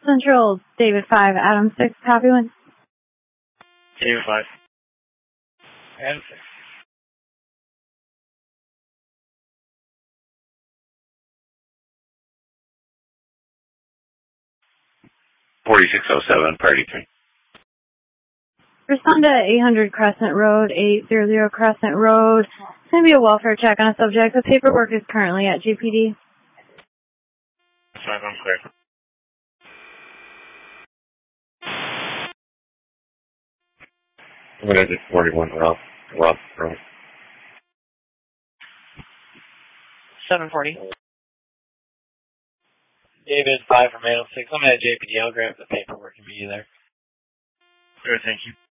Central, David 5, Adam 6, copy one. David 5. Adam 6. 4607, party 3. Respond to 800 Crescent Road, 800 Crescent Road. It's going to be a welfare check on a subject. The paperwork is currently at GPD. 5, I'm clear. What is it, 41 Roth Road? 740. David 5 from 806. I'm at JPD. I'll grab the paperwork and meet you there. Sure, thank you.